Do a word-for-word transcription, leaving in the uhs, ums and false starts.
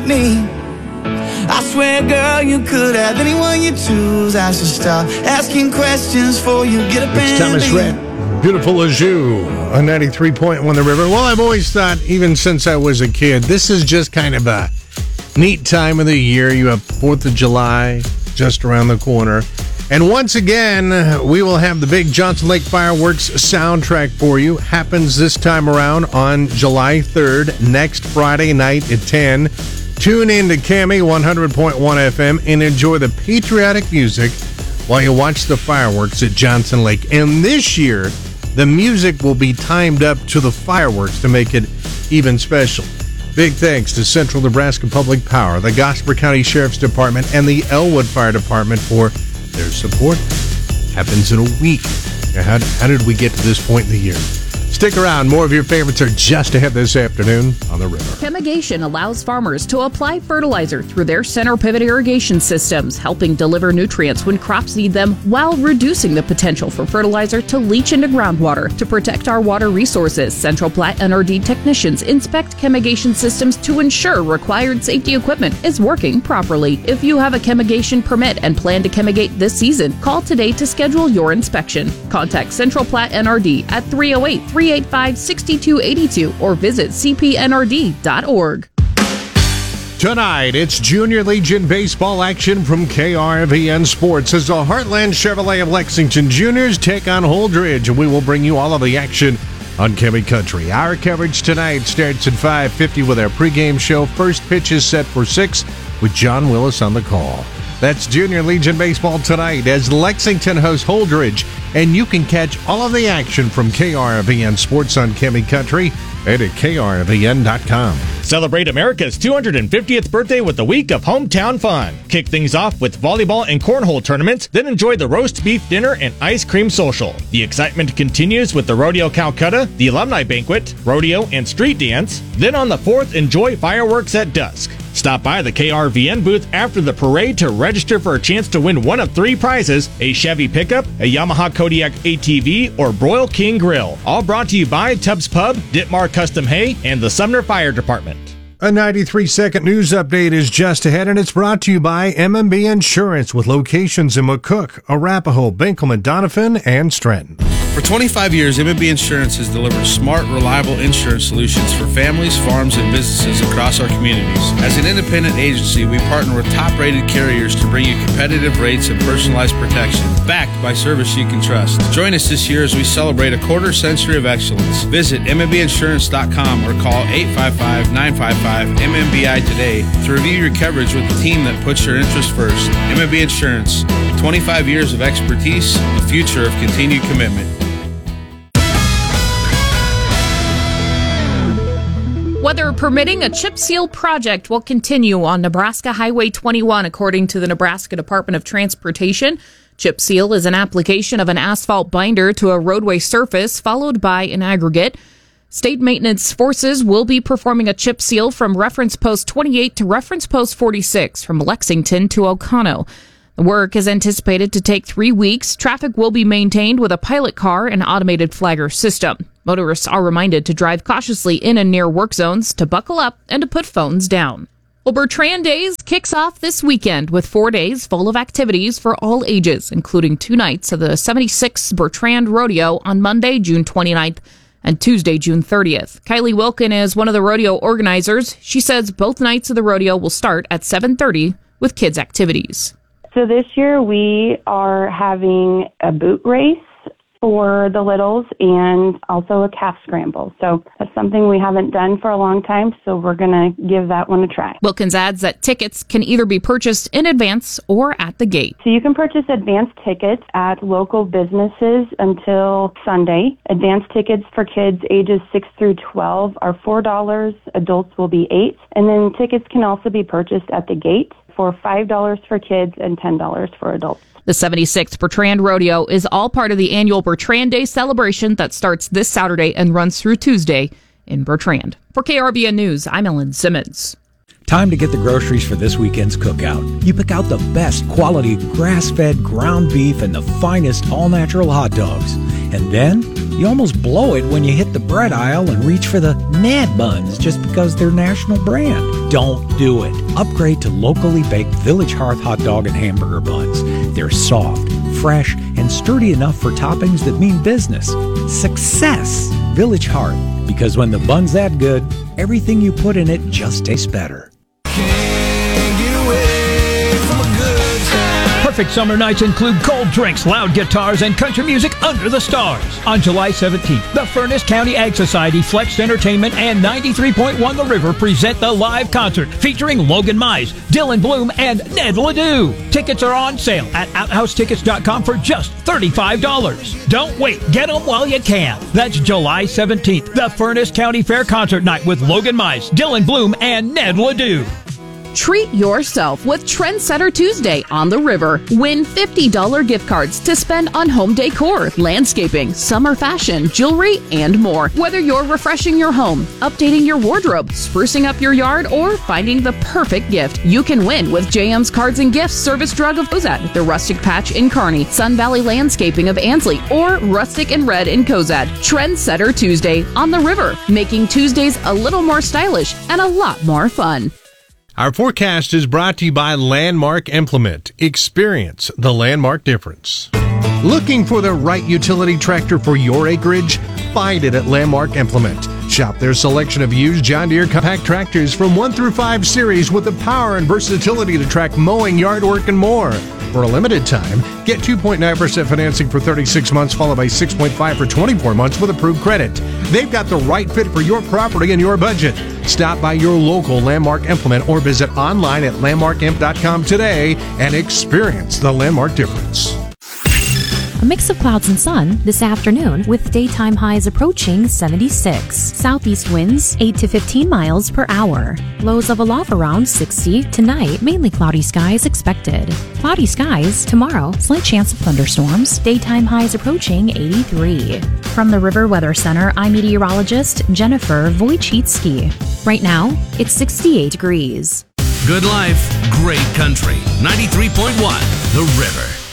me. I swear, girl, you could have anyone you choose. I should stop asking questions for you. Get up It's and Thomas leave. Rhett, Beautiful as You on ninety-three point one The River. Well, I've always thought, even since I was a kid, this is just kind of a neat time of the year. You have fourth of July just around the corner. And once again, we will have the big Johnson Lake Fireworks soundtrack for you. Happens this time around on July third, next Friday night at ten. Tune in to K M A one hundred point one F M and enjoy the patriotic music while you watch the fireworks at Johnson Lake. And this year, the music will be timed up to the fireworks to make it even special. Big thanks to Central Nebraska Public Power, the Gosper County Sheriff's Department, and the Elwood Fire Department for their support. Happens in a week. How, how did we get to this point in the year? Stick around. More of your favorites are just ahead this afternoon on the river. Chemigation allows farmers to apply fertilizer through their center pivot irrigation systems, helping deliver nutrients when crops need them while reducing the potential for fertilizer to leach into groundwater. To protect our water resources, Central Platte N R D technicians inspect chemigation systems to ensure required safety equipment is working properly. If you have a chemigation permit and plan to chemigate this season, call today to schedule your inspection. Contact Central Platte N R D at three oh eight, three eight five, six two eight two or visit c p n r d dot org. Tonight, it's Junior Legion baseball action from K R V N Sports as the Heartland Chevrolet of Lexington Juniors take on Holdridge, and we will bring you all of the action on Chemi Country. Our coverage tonight starts at five fifty with our pregame show. First pitch is set for six with John Willis on the call. That's Junior Legion baseball tonight as Lexington hosts Holdridge, and you can catch all of the action from K R V N Sports on Chemi Country and at k r v n dot com. Celebrate America's two hundred fiftieth birthday with a week of hometown fun. Kick things off with volleyball and cornhole tournaments, then enjoy the roast beef dinner and ice cream social. The excitement continues with the Rodeo Calcutta, the alumni banquet, rodeo, and street dance. Then on the fourth, enjoy fireworks at dusk. Stop by the K R V N booth after the parade to register for a chance to win one of three prizes: a Chevy pickup, a Yamaha Kodiak A T V, or Broil King Grill. All brought to you by Tubbs Pub, Ditmar Custom Hay, and the Sumner Fire Department. A ninety-three second news update is just ahead, and it's brought to you by M and B Insurance with locations in McCook, Arapahoe, Benkelman, Donovan, and Stratton. For twenty-five years, M and B Insurance has delivered smart, reliable insurance solutions for families, farms, and businesses across our communities. As an independent agency, we partner with top-rated carriers to bring you competitive rates and personalized protection, backed by service you can trust. Join us this year as we celebrate a quarter century of excellence. Visit m n b insurance dot com or call eight five five, nine five five, M M B I today to review your coverage with the team that puts your interests first. M and B Insurance, twenty-five years of expertise, the future of continued commitment. Weather permitting, a chip seal project will continue on Nebraska Highway twenty-one, according to the Nebraska Department of Transportation. Chip seal is an application of an asphalt binder to a roadway surface, followed by an aggregate. State maintenance forces will be performing a chip seal from reference post twenty-eight to reference post forty-six from Lexington to Oconto. The work is anticipated to take three weeks. Traffic will be maintained with a pilot car and automated flagger system. Motorists are reminded to drive cautiously in and near work zones, to buckle up, and to put phones down. Well, Bertrand Days kicks off this weekend with four days full of activities for all ages, including two nights of the seventy-sixth Bertrand Rodeo on Monday, June twenty-ninth, and Tuesday, June thirtieth. Kylie Wilkin is one of the rodeo organizers. She says both nights of the rodeo will start at seven thirty with kids' activities. So this year we are having a boot race for the littles and also a calf scramble. So that's something we haven't done for a long time, so we're going to give that one a try. Wilkins adds that tickets can either be purchased in advance or at the gate. So you can purchase advance tickets at local businesses until Sunday. Advance tickets for kids ages six through twelve are four dollars. Adults will be eight dollars. And then tickets can also be purchased at the gate for five dollars for kids and ten dollars for adults. The seventy-sixth Bertrand Rodeo is all part of the annual Bertrand Day celebration that starts this Saturday and runs through Tuesday in Bertrand. For K R V N News, I'm Ellen Simmons. Time to get the groceries for this weekend's cookout. You pick out the best quality grass-fed ground beef and the finest all-natural hot dogs. And then You almost blow it when you hit the bread aisle and reach for the Mad Buns just because they're national brand. Don't do it. Upgrade to locally baked Village Hearth hot dog and hamburger buns. They're soft, fresh, and sturdy enough for toppings that mean business. Success! Village Hearth. Because when the bun's that good, everything you put in it just tastes better. Perfect summer nights include cold drinks, loud guitars, and country music under the stars. On July seventeenth, the Furnace County Ag Society, Flex Entertainment, and ninety-three point one The River present the live concert featuring Logan Mize, Dylan Bloom, and Ned Ledoux. Tickets are on sale at outhouse tickets dot com for just thirty-five dollars. Don't wait. Get them while you can. That's July seventeenth, the Furnace County Fair Concert Night with Logan Mize, Dylan Bloom, and Ned Ledoux. Treat yourself with Trendsetter Tuesday on the River. Win fifty dollars gift cards to spend on home decor, landscaping, summer fashion, jewelry, and more. Whether you're refreshing your home, updating your wardrobe, sprucing up your yard, or finding the perfect gift, you can win with J M's Cards and Gifts Service Drug of Cozad, the Rustic Patch in Kearney, Sun Valley Landscaping of Ansley, or Rustic and Red in Cozad. Trendsetter Tuesday on the River, making Tuesdays a little more stylish and a lot more fun. Our forecast is brought to you by Landmark Implement. Experience the Landmark difference. Looking for the right utility tractor for your acreage? Find it at Landmark Implement. Shop their selection of used John Deere compact tractors from one through five series with the power and versatility to track mowing, yard work, and more. For a limited time, get two point nine percent financing for thirty-six months, followed by six point five for twenty-four months with approved credit. They've got the right fit for your property and your budget. Stop by your local Landmark Implement or visit online at landmark imp dot com today and experience the Landmark difference. A mix of clouds and sun this afternoon with daytime highs approaching seventy-six. Southeast winds eight to fifteen miles per hour. Lows level off around sixty. Tonight, mainly cloudy skies expected. Cloudy skies tomorrow, slight chance of thunderstorms. Daytime highs approaching eighty-three. From the River Weather Center, I'm meteorologist Jennifer Wojcicki. Right now, it's sixty-eight degrees. Good life, great country. ninety-three point one The River.